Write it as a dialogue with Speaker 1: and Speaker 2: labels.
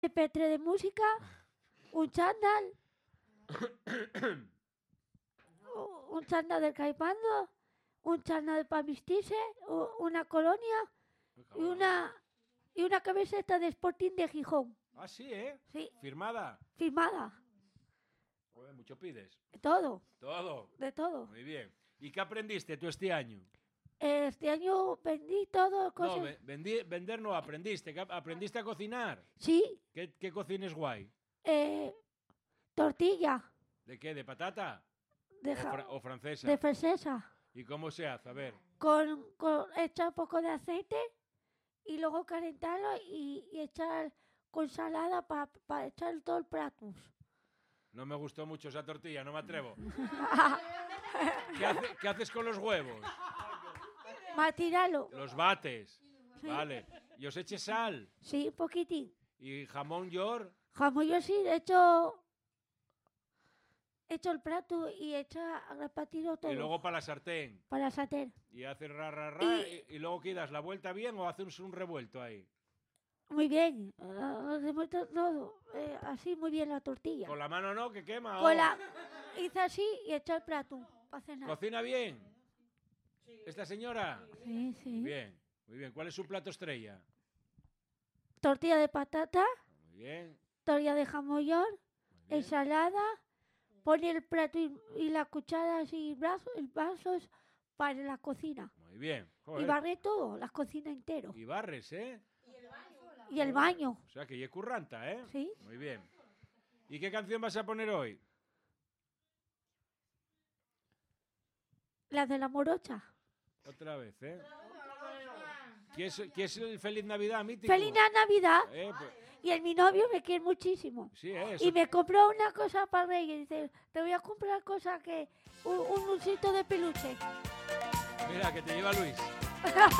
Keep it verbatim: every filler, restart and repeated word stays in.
Speaker 1: eme pe tres de música, un chándal, un chándal del Caipando, un chándal para vestirse, una colonia y una, y una camiseta de Sporting de Gijón.
Speaker 2: Ah, sí, ¿eh?
Speaker 1: Sí.
Speaker 2: ¿Firmada?
Speaker 1: Firmada.
Speaker 2: Joder, mucho pides.
Speaker 1: Todo.
Speaker 2: Todo.
Speaker 1: De todo.
Speaker 2: Muy bien. ¿Y qué aprendiste tú este año?
Speaker 1: Este año vendí todo. Cosas.
Speaker 2: No, vendí, vender no, aprendiste. ¿Aprendiste a cocinar?
Speaker 1: Sí.
Speaker 2: ¿Qué, qué cocines guay?
Speaker 1: Eh, tortilla.
Speaker 2: ¿De qué? ¿De patata?
Speaker 1: De
Speaker 2: o, fra ¿O francesa?
Speaker 1: De francesa.
Speaker 2: ¿Y cómo se hace? A ver.
Speaker 1: Con, con echar un poco de aceite y luego calentarlo y, y echar con salada para pa echar todo el plato.
Speaker 2: No me gustó mucho esa tortilla, no me atrevo. ¿Qué, hace, ¿Qué haces con los huevos?
Speaker 1: Matiralo.
Speaker 2: Los bates.
Speaker 1: Sí.
Speaker 2: Vale. ¿Y os eche sal?
Speaker 1: Sí, un poquitín.
Speaker 2: ¿Y jamón york?
Speaker 1: Jamón york sí, he hecho... He hecho el plato y he hecho repartido todo.
Speaker 2: Y luego para la sartén.
Speaker 1: Para la sartén.
Speaker 2: Y haces ra, ra, ra,
Speaker 1: y,
Speaker 2: y, y luego ¿qué das? ¿La vuelta bien o haces un revuelto ahí?
Speaker 1: Muy bien. Uh, revuelto todo. Eh, así muy bien la tortilla.
Speaker 2: Con la mano no, que quema.
Speaker 1: Con la... Hice así y he hecho el plato para cenar.
Speaker 2: ¿Cocina bien? Sí. ¿Esta señora?
Speaker 1: Sí, sí.
Speaker 2: Bien, muy bien. ¿Cuál es su plato estrella?
Speaker 1: Tortilla de patata.
Speaker 2: Muy bien.
Speaker 1: Tortilla de jamón york. Ensalada. Pone el plato y, y las cucharas y brazos, vasos para la cocina.
Speaker 2: Muy bien. Joder.
Speaker 1: Y barre todo, la cocina entero.
Speaker 2: Y barres, ¿eh?
Speaker 1: Y el baño. Y el baño.
Speaker 2: O sea, que ya es curranta, ¿eh?
Speaker 1: Sí.
Speaker 2: Muy bien. ¿Y qué canción vas a poner hoy?
Speaker 1: La de la morocha.
Speaker 2: Otra vez, ¿eh? ¿Qué es, qué es el Feliz Navidad mítico?
Speaker 1: ¡Feliz Navidad!
Speaker 2: Eh, pues...
Speaker 1: Y el mi novio me quiere muchísimo.
Speaker 2: Sí, eh,
Speaker 1: y me compró una cosa para Reyes. Dice, te voy a comprar cosa que... Un, un osito de peluche.
Speaker 2: Mira, que te lleva Luis.